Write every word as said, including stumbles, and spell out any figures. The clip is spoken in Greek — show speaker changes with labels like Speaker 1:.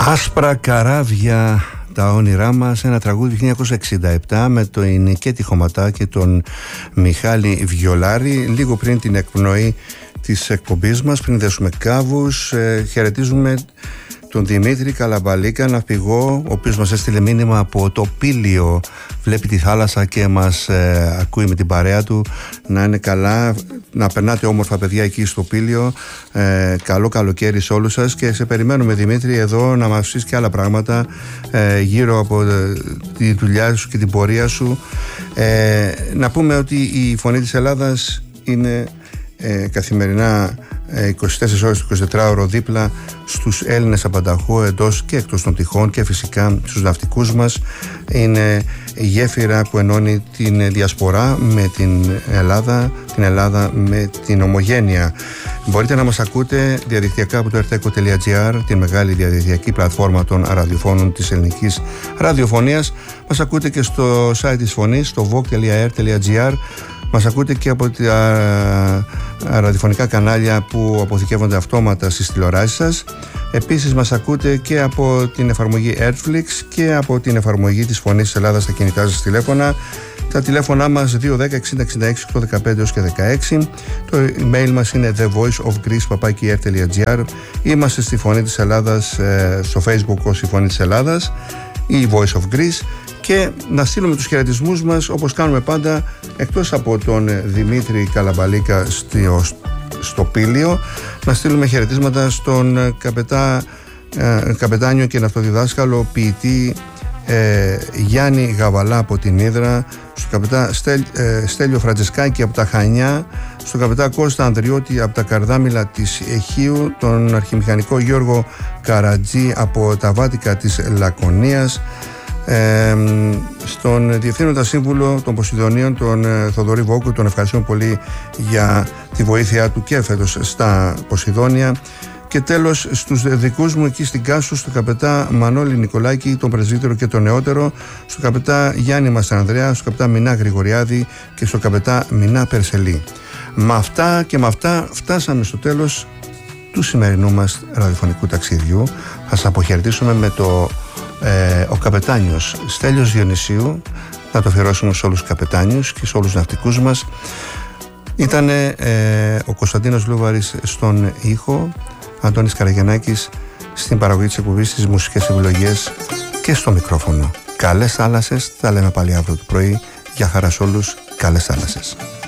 Speaker 1: Άσπρα καράβια, τα όνειρά μας, ένα τραγούδι του χίλια εννιακόσια εξήντα επτά με τον Νικέτη Χωματά και τον Μιχάλη Βιολάρη, λίγο πριν την εκπνοή της εκπομπής μας, πριν δέσουμε κάβους. ε, χαιρετίζουμε τον Δημήτρη Καλαμπαλίκα, ναυπηγό, ο οποίος μας έστειλε μήνυμα από το Πήλιο, βλέπει τη θάλασσα και μας ε, ακούει με την παρέα του. Να είναι καλά, να περνάτε όμορφα παιδιά εκεί στο Πήλιο. ε, Καλό καλοκαίρι σε όλους σας και σε περιμένουμε, Δημήτρι, εδώ να μας πεις και άλλα πράγματα ε, γύρω από ε, τη δουλειά σου και την πορεία σου. ε, Να πούμε ότι η Φωνή της Ελλάδας είναι ε, καθημερινά είκοσι τέσσερις ώρες, εικοσιτετράωρο δίπλα στους Έλληνες απανταχού εντός και εκτός των τυχών και φυσικά στους ναυτικούς μας. Είναι η γέφυρα που ενώνει την διασπορά με την Ελλάδα, την Ελλάδα με την ομογένεια. Μπορείτε να μας ακούτε διαδικτυακά από το ερτέκο τελεία τζι άρ, την μεγάλη διαδικτυακή πλατφόρμα των ραδιοφώνων της ελληνικής ραδιοφωνίας. Μας ακούτε και στο site της Φωνής, στο βοκ τελεία ερ τελεία τζι άρ. Μας ακούτε και από τα ραδιοφωνικά κανάλια που αποθηκεύονται αυτόματα στις τηλεοράσεις σας. Επίσης μας ακούτε και από την εφαρμογή Airflix και από την εφαρμογή της Φωνής της Ελλάδας στα κινητά σας τηλέφωνα. Τα τηλέφωνά μας δύο ένα μηδέν εξήντα εξήντα έξι οκτακόσια δεκαπέντε έως και δεκαέξι. Το email μας είναι the voice of greece παπάκι ερ τελεία τζι άρ. Είμαστε στη Φωνή της Ελλάδας στο Facebook ως η Φωνή της Ελλάδας ή Voice of Greece. Και να στείλουμε τους χαιρετισμούς μας όπως κάνουμε πάντα, εκτός από τον Δημήτρη Καλαμπαλίκα στο, στο Πήλιο, να στείλουμε χαιρετίσματα στον καπετά, ε, καπετάνιο και ναυτοδιδάσκαλο ποιητή ε, Γιάννη Γαβαλά από την Ύδρα, στον καπετά Στέλ, ε, Στέλιο Φραντζεσκάκη από τα Χανιά, στον καπετά Κώστα Ανδριώτη από τα Καρδάμιλα της Εχείου, τον αρχιμηχανικό Γιώργο Καρατζή από τα Βάτικα της Λακωνίας, Ε, στον Διευθύνοντα Σύμβουλο των Ποσειδονίων, τον ε, Θοδωρή Βόκου, τον ευχαριστούμε πολύ για τη βοήθειά του και φέτος στα Ποσειδόνια. Και τέλος στους δικούς μου εκεί στην Κάσου, στον καπετά Μανώλη Νικολάκη, τον πρεσβύτερο και τον νεότερο, στον καπετά Γιάννη Μασανδρέα, στον καπετά Μινά Γρηγοριάδη και στον καπετά Μινά Περσελή. Με αυτά και με αυτά φτάσαμε στο τέλος του σημερινού μας ραδιοφωνικού ταξιδιού. Θα σας αποχαιρετήσουμε με το Ε, ο καπετάνιος Στέλιος Διονυσίου, να το αφιερώσουμε σε όλους τους καπετάνιους και σε όλους τους ναυτικούς μας. Ήτανε ε, ο Κωνσταντίνος Λούβαρης στον ήχο, Αντώνης Καραγεννάκης στην παραγωγή της εκπομπής, στις μουσικές επιλογές και στο μικρόφωνο. Καλές θάλασσες, τα λέμε πάλι αύριο το πρωί. Γεια χαρά σε όλους, καλές θάλασσες.